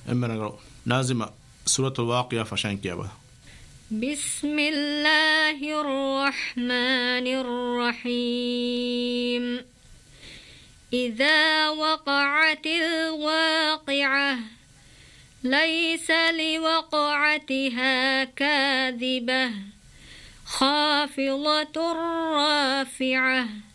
نازمة سورة الواقعة فشان كيابا. بسم الله الرحمن الرحيم. إذا وقعت الواقعة ليس لوقعتها كاذبة خافضة رافعة